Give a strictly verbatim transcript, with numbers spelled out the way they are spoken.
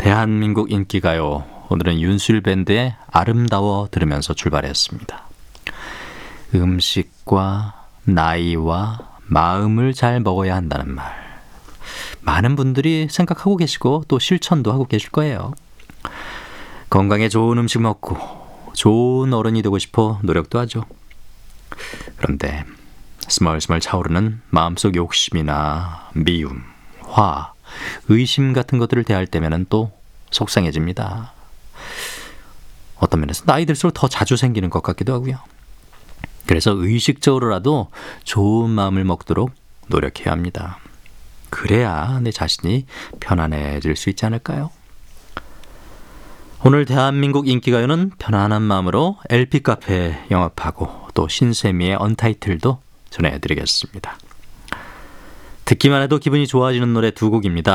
대한민국 인기가요. 오늘은 윤술밴드의 아름다워 들으면서 출발했습니다. 음식과 나이와 마음을 잘 먹어야 한다는 말. 많은 분들이 생각하고 계시고 또 실천도 하고 계실 거예요. 건강에 좋은 음식 먹고 좋은 어른이 되고 싶어 노력도 하죠. 그런데 스멀스멀 차오르는 마음속 욕심이나 미움, 화, 의심 같은 것들을 대할 때면은 또 속상해집니다. 어떤 면에서 나이 들수록 더 자주 생기는 것 같기도 하고요. 그래서 의식적으로라도 좋은 마음을 먹도록 노력해야 합니다. 그래야 내 자신이 편안해질 수 있지 않을까요? 오늘 대한민국 인기가요는 편안한 마음으로 엘피 카페 영업하고 또 신세미의 언타이틀도 전해드리겠습니다. 듣기만 해도 기분이 좋아지는 노래 두 곡입니다.